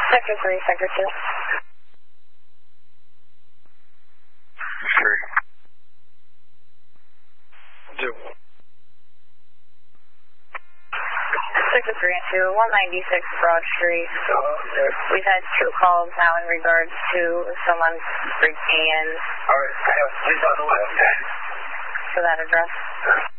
Sector 3, Sector 2. 3. 2. Sector 3 and 2, 196 Broad Street. We've had 2 calls now in regards to someone breaking in. Alright, please on the left. For that address.